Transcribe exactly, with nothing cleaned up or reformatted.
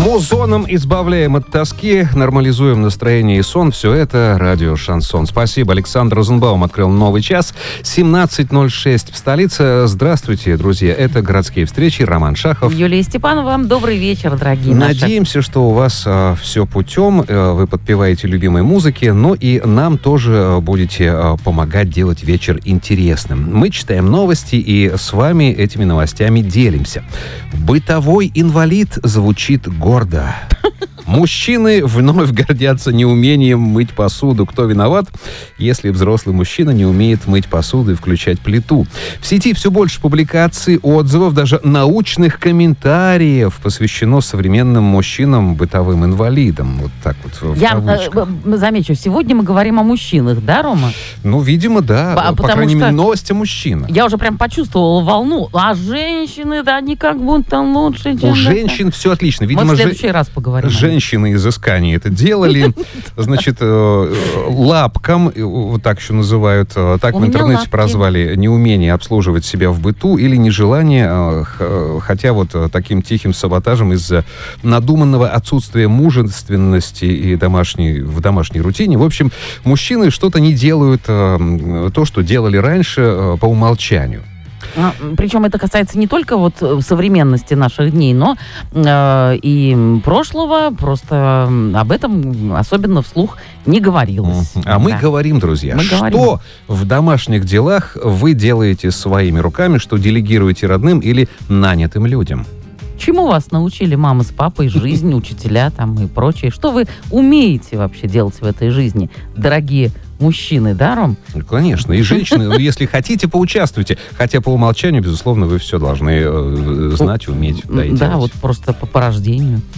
Музоном избавляем от тоски, нормализуем настроение и сон. Все это радио «Шансон». Спасибо. Александр Розенбаум открыл новый час. семнадцать ноль шесть в столице. Здравствуйте, друзья. Это «Городские встречи». Роман Шахов. Юлия Степанова. Добрый вечер, дорогие Надеемся, наши. что у вас а, все путем. А, вы подпеваете любимой музыке, но и нам тоже а, будете а, помогать делать вечер интересным. Мы читаем новости и с вами этими новостями делимся. Бытовой инвалид звучит гордо. Мужчины вновь гордятся неумением мыть посуду. Кто виноват, если взрослый мужчина не умеет мыть посуду и включать плиту? В сети все больше публикаций, отзывов, даже научных комментариев посвящено современным мужчинам, бытовым инвалидам. Вот так вот в Я кавычках. э, замечу, сегодня мы говорим о мужчинах, да, Рома? Ну, видимо, да. А, По потому крайней что мере, новость о мужчинах. Я уже прям почувствовала волну. А женщины, да, они как будто лучше, чем... У женщин все отлично. Мы Видимо, в следующий же... раз поговорим. Женщины изыскания это делали. Значит, лапкам, вот так еще называют, так в интернете прозвали неумение обслуживать себя в быту или нежелание, хотя вот таким тихим саботажем из-за надуманного отсутствия мужественности и домашней, в домашней рутине. В общем, мужчины что-то не делают то, что делали раньше по умолчанию. Причем это касается не только вот современности наших дней, но э, и прошлого. Просто об этом особенно вслух не говорилось. А да. мы говорим, друзья, мы что говорим. в домашних делах вы делаете своими руками, что делегируете родным или нанятым людям? Чему вас научили мама с папой, жизнь, учителя там и прочее? Что вы умеете вообще делать в этой жизни, дорогие мужчины, да, Ром? Конечно. И женщины, если хотите, поучаствуйте. Хотя по умолчанию, безусловно, вы все должны знать, уметь. Да, да вот просто по, по рождению.